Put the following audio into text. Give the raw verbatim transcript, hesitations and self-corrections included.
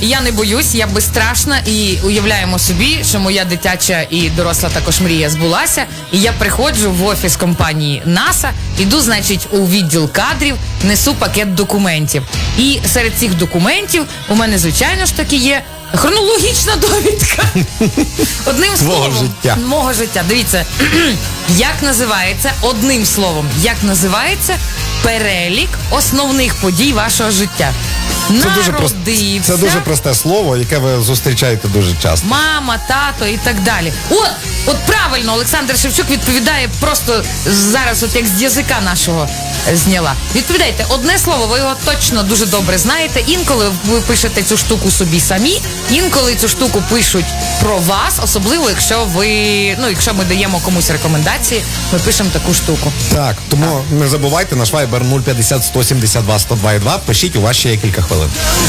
І я не боюсь, я безстрашна, і уявляємо собі, що моя дитяча і доросла також мрія збулася. І я приходжу в офіс компанії НАСА, іду, значить, у відділ кадрів, несу пакет документів. І серед цих документів у мене, звичайно ж таки, є хронологічна довідка. Одним Твого словом. життя. Мого життя. Дивіться, як називається, одним словом, як називається перелік основних подій вашого життя. Це дуже, прост... це дуже просте слово, яке ви зустрічаєте дуже часто. Мама, тато і так далі. От, от правильно, Олександр Шевчук відповідає просто зараз, от як з язика нашого зняла. Відповідайте, одне слово, ви його точно дуже добре знаєте. Інколи ви пишете цю штуку собі самі, інколи цю штуку пишуть про вас, особливо, якщо ви, ну, якщо ми даємо комусь рекомендації, ми пишемо таку штуку. Так, тому так. Не забувайте, наш вайбер нуль п'ятдесят сто сімдесят два сто два і два, пишіть, у вас ще є кілька хвилин.